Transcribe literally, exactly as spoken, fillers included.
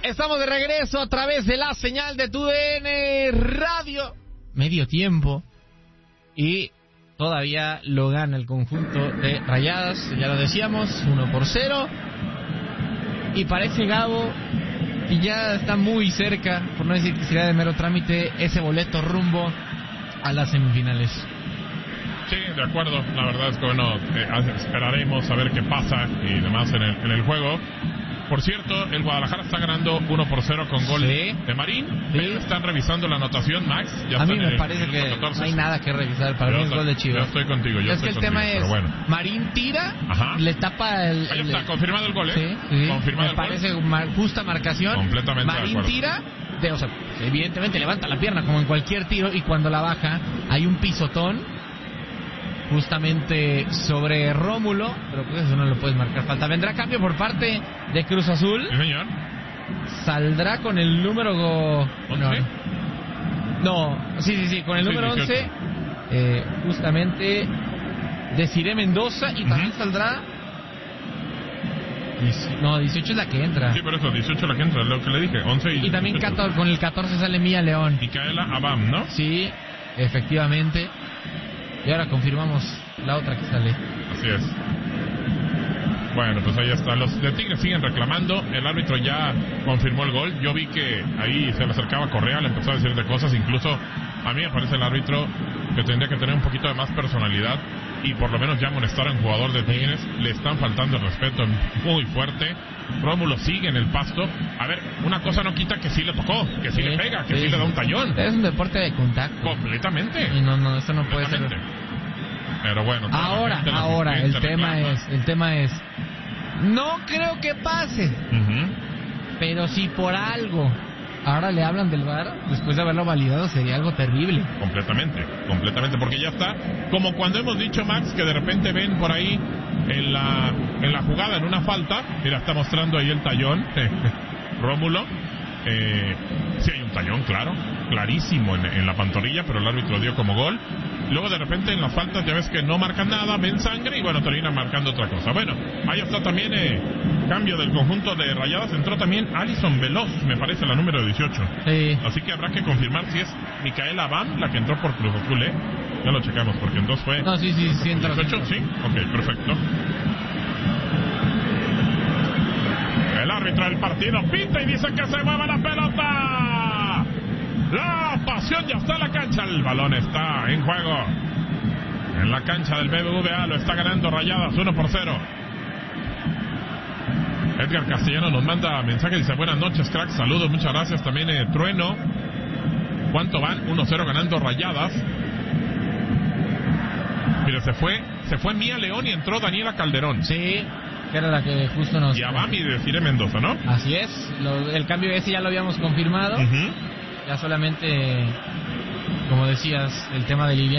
Estamos de regreso a través de la señal de tu D N Radio. Medio tiempo. Y todavía lo gana el conjunto de Rayadas. Ya lo decíamos, uno por cero. Y parece, Gabo, que ya está muy cerca, por no decir que será de mero trámite, ese boleto rumbo a las semifinales. Sí, de acuerdo. La verdad es que, bueno, eh, esperaremos a ver qué pasa y demás en el, en el juego. Por cierto, el Guadalajara está ganando uno por cero con gol sí. de Marín. Sí. Están revisando la anotación, Max. Ya a mí me el, parece el que no hay nada que revisar. Para yo mí es gol de Chivas. Yo estoy contigo. Yo es estoy que el contigo, tema es, bueno. Marín tira, Ajá. le tapa el... Ahí está, el, confirmado el gol, ¿eh? Sí, sí. Confirmado me el parece gol. Mar, justa marcación. Completamente Marín tira, de, o sea, evidentemente levanta la pierna como en cualquier tiro, y cuando la baja hay un pisotón justamente sobre Rómulo, pero pues eso no lo puedes marcar falta. Vendrá cambio por parte de Cruz Azul. Sí, señor. Saldrá con el número ¿once? No, no sí, sí, sí, con el sí, número dieciocho. once, eh, justamente Desiree Mendoza, y también uh-huh. saldrá... No, dieciocho es la que entra. Sí, por eso, dieciocho es la que entra, lo que le dije, once y... Y también catorce, con el catorce sale Mía León. Micaela Abam, ¿no? Sí, efectivamente. Y ahora confirmamos la otra que sale. Así es. Bueno, pues ahí está. Los de Tigres siguen reclamando. El árbitro ya confirmó el gol. Yo vi que ahí se le acercaba Correa, le empezó a decir de cosas. Incluso a mí me parece el árbitro que tendría que tener un poquito de más personalidad y por lo menos ya molestar a un jugador de Tigres. Le están faltando el respeto muy fuerte. Rómulo sigue en el pasto. A ver, una cosa no quita que sí le tocó, que sí, sí le pega, que sí, sí le da un tallón. Es un deporte de contacto. Completamente. Y no, no, eso no puede ser. Pero bueno. Ahora, ahora, el tema reclama. es, el tema es, no creo que pase. Uh-huh. Pero si por algo ahora le hablan del V A R, después de haberlo validado, sería algo terrible. Completamente, completamente, porque ya está. Como cuando hemos dicho, Max, que de repente ven por ahí en la en la jugada, en una falta, mira, está mostrando ahí el tallón, Rómulo. Eh, sí hay un tallón, claro, clarísimo en, en la pantorrilla, pero el árbitro dio como gol. Luego de repente en las faltas ya ves que no marcan nada, ven sangre y bueno, terminan marcando otra cosa. Bueno, ahí está también eh, cambio del conjunto de Rayadas. Entró también Alison Veloz, me parece la número dieciocho. Sí. Así que habrá que confirmar si es Micaela Abam la que entró por Cruz Azul, ¿eh? Ya lo checamos porque entonces fue... No, sí, sí, sí entró. dieciocho, sí, ok, perfecto. El árbitro del partido pita y dice que se mueva la pelota. La pasión ya está en la cancha. El balón está en juego en la cancha del B B V A. Lo está ganando Rayadas uno por cero. Edgar Castellano nos manda mensaje. Dice: buenas noches, crack. Saludos, muchas gracias. También eh, Trueno. ¿Cuánto van? uno cero ganando Rayadas. Mira, se fue Se fue Mía León y entró Daniela Calderón. Sí, que era la que justo nos... Y Abam y Desiree Mendoza, ¿no? Así es. Lo, el cambio ese ya lo habíamos confirmado. Uh-huh. Ya solamente, como decías, el tema de Liliana